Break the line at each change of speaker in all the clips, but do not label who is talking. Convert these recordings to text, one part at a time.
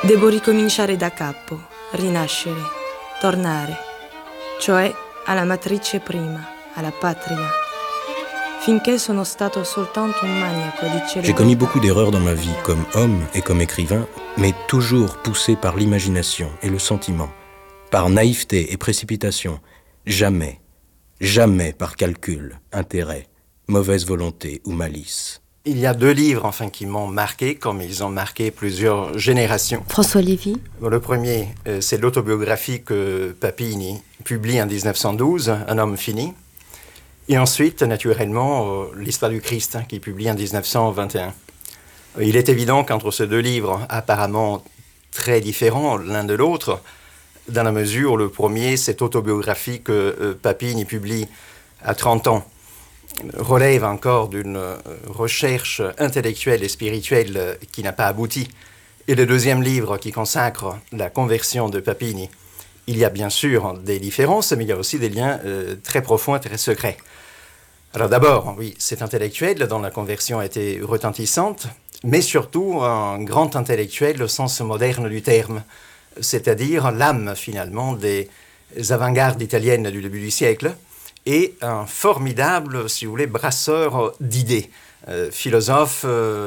Devo ricominciare da capo, rinascere, tornare, cioè alla matrice prima, alla patria. Finché sono stato soltanto un maniaco di
J'ai commis beaucoup d'erreurs dans ma vie, comme homme et comme écrivain, mais toujours poussé par l'imagination et le sentiment, par naïveté et précipitation, jamais, jamais par calcul, intérêt, mauvaise volonté ou malice.
Il y a 2 livres qui m'ont marqué, comme ils ont marqué plusieurs générations.
François Lévy.
Le premier, c'est l'autobiographie que Papini publie en 1912, Un homme fini. Et ensuite, naturellement, l'Histoire du Christ, qui publie en 1921. Il est évident qu'entre ces 2 livres, apparemment très différents l'un de l'autre, dans la mesure où le premier, cette autobiographie que Papini publie à 30 ans, relève encore d'une recherche intellectuelle et spirituelle qui n'a pas abouti. Et le deuxième livre qui consacre la conversion de Papini, il y a bien sûr des différences, mais il y a aussi des liens très profonds et très secrets. Alors d'abord, oui, c'est intellectuel dont la conversion a été retentissante, mais surtout un grand intellectuel au sens moderne du terme, c'est-à-dire l'âme finalement des avant-gardes italiennes du début du siècle, et un formidable, si vous voulez, brasseur d'idées, philosophe,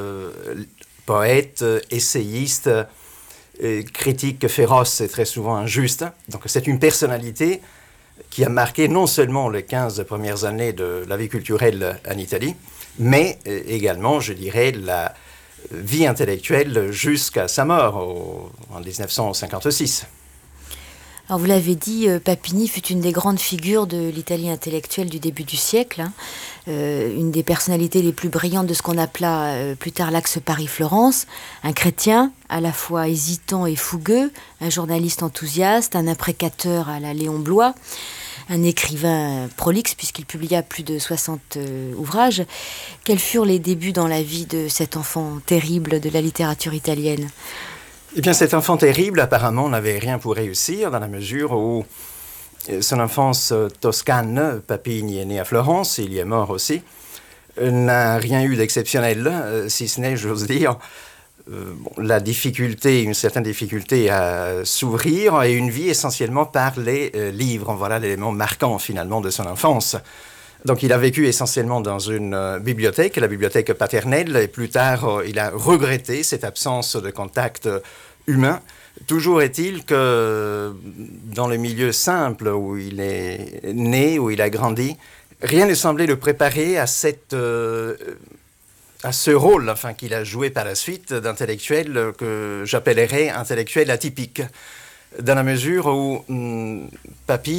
poète, essayiste, critique féroce et très souvent injuste. Donc c'est une personnalité qui a marqué non seulement les 15 premières années de la vie culturelle en Italie, mais également, je dirais, la vie intellectuelle jusqu'à sa mort en 1956.
Alors vous l'avez dit, Papini fut une des grandes figures de l'Italie intellectuelle du début du siècle, une des personnalités les plus brillantes de ce qu'on appela plus tard l'axe Paris-Florence, un chrétien à la fois hésitant et fougueux, un journaliste enthousiaste, un imprécateur à la Léon Bloy, un écrivain prolixe puisqu'il publia plus de 60 ouvrages. Quels furent les débuts dans la vie de cet enfant terrible de la littérature italienne ?
Eh bien, cet enfant terrible, apparemment, n'avait rien pour réussir, dans la mesure où son enfance toscane, Papini est né à Florence, il y est mort aussi, n'a rien eu d'exceptionnel, si ce n'est, j'ose dire, la difficulté, une certaine difficulté à s'ouvrir, et une vie essentiellement par les livres. Voilà l'élément marquant, finalement, de son enfance. Donc, il a vécu essentiellement dans une bibliothèque, la bibliothèque paternelle, et plus tard, il a regretté cette absence de contact humain. Toujours est-il que dans le milieu simple où il est né, où il a grandi, rien ne semblait le préparer à ce rôle qu'il a joué par la suite d'intellectuel que j'appellerais intellectuel atypique, dans la mesure où Papy